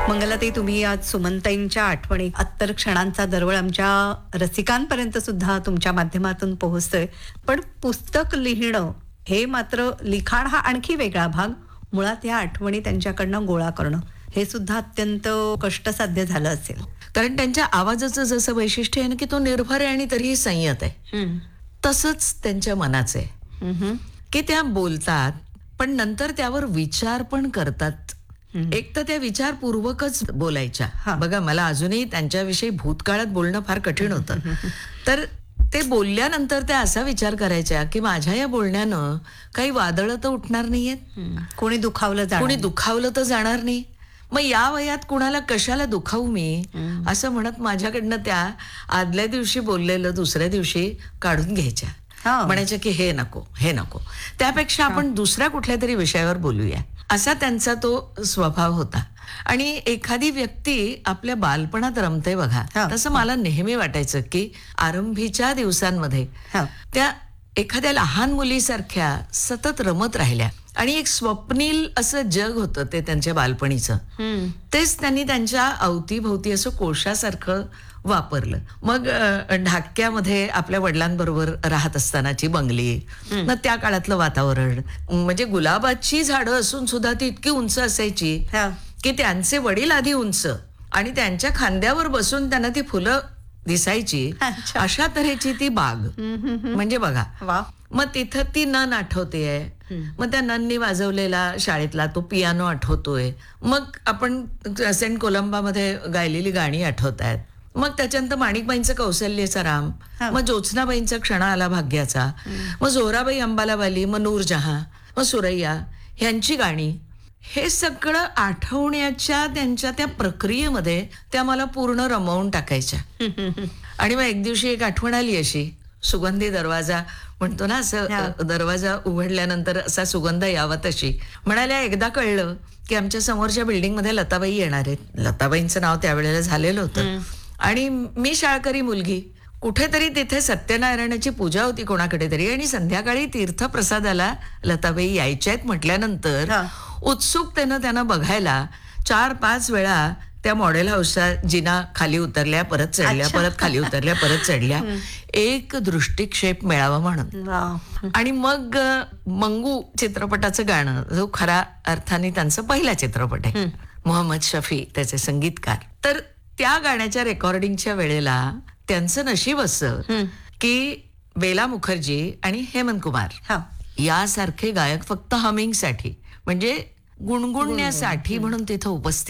मंगलाताई, तुम्ही आज सुमनताईंच्या आठवणी अत्तर क्षणांचा दरवळ आमच्या रसिकांपर्यंत सुद्धा तुमच्या माध्यमातून पोहोचतोय. पण पुस्तक लिहिणं हे मात्र, लिखाण हा आणखी वेगळा भाग. मुळात या आठवणी त्यांच्याकडनं गोळा करणं हे सुद्धा अत्यंत कष्टसाध्य झालं असेल. कारण त्यांच्या आवाजाचं जसं वैशिष्ट्य आहे ना, की तो निर्भर आहे आणि तरीही संयत आहे. तसंच त्यांच्या मनाचं आहे की त्या बोलतात पण नंतर त्यावर विचार पण करतात. एक तर त्या विचारपूर्वकच बोलायच्या. बघा, मला अजूनही त्यांच्याविषयी भूतकाळात बोलणं फार कठीण होतं. तर ते बोलल्यानंतर त्या असा विचार करायच्या की माझ्या या बोलण्यानं काही वादळं तर उठणार नाहीयेत, कोणी दुखावलं तर जाणार नाही. मग या वयात कुणाला कशाला दुखावू मी, असं म्हणत माझ्याकडनं त्या आदल्या दिवशी बोललेलं दुसऱ्या दिवशी काढून घ्यायच्या. म्हणायच्या की हे नको, हे नको, त्यापेक्षा आपण दुसऱ्या कुठल्या तरी विषयावर बोलूया. असा त्यांचा तो स्वभाव होता. आणि एखादी व्यक्ती आपल्या बालपणात रमते बघा, तसं मला नेहमी वाटायचं की आरंभीच्या दिवसांमध्ये त्या एखाद्या लहान मुलीसारख्या सतत रमत राहिल्या. आणि एक स्वप्नील असं जग होतं ते त्यांच्या बालपणीचं. तेच त्यांनी त्यांच्या अवतीभोवती असं कोशासारखं वापरलं. मग ढाक्यामध्ये आपल्या वडिलांबरोबर राहत असतानाची बंगली, मग त्या काळातलं वातावरण, म्हणजे गुलाबाची झाडं असून सुद्धा ती इतकी उंच असायची की त्यांचे वडील आधी उंच आणि त्यांच्या खांद्यावर बसून त्यांना ती फुलं दिसायची. अशा तऱ्हेची ती बाग. म्हणजे बघा, मग तिथं ती नन आठवतेय. मग त्या नननी वाजवलेला शाळेतला तो पियानो आठवतोय. मग आपण सेंट कोलंबामध्ये गायलेली गाणी आठवत आहेत. मग त्याच्यानंतर माणिकबाईंचं कौशल्याचा राम, मग ज्योत्स्नाबाईंचा क्षण आला भाग्याचा, मग जोराबाई अंबालावाली, मग नूरजहां, मग सुरैया ह्यांची गाणी. हे सगळं आठवण्याच्या त्यांच्या त्या प्रक्रियेमध्ये त्या मला पूर्ण रमवून टाकायच्या. आणि मग एक दिवशी एक आठवण आली अशी, सुगंधी दरवाजा म्हणतो ना, असं दरवाजा उघडल्यानंतर असा सुगंध यावा तशी. म्हणाल्या, एकदा कळलं की आमच्या समोरच्या बिल्डिंगमध्ये लताबाई येणार आहेत. लताबाईंचं नाव त्यावेळेला झालेलं होतं. आणि मी शाळकरी मुलगी, कुठेतरी तिथे सत्यनारायणाची पूजा होती कोणाकडे तरी, आणि संध्याकाळी तीर्थप्रसादाला लताबाई यायच्या आहेत म्हटल्यानंतर उत्सुकतेनं त्यांना बघायला 4-5 वेळा त्या मॉडेल हाऊसचा जिना खाली उतरल्या, परत चढल्या, परत खाली उतरल्या, परत चढल्या, एक दृष्टिक्षेप मिळावा म्हणून. आणि मग मंगू चित्रपटाचं गाणं, जो खऱ्या अर्थाने त्यांचा पहिला चित्रपट आहे, मोहम्मद शफी त्याचे संगीतकार. तर त्या गाण्याच्या रेकॉर्डिंगच्या वेळेला त्यांचं नशीब असं की बेला मुखर्जी आणि हेमंत कुमार यासारखे गायक फक्त हमिंगसाठी, म्हणजे गुणगुणण्यासाठी म्हणून तिथं उपस्थित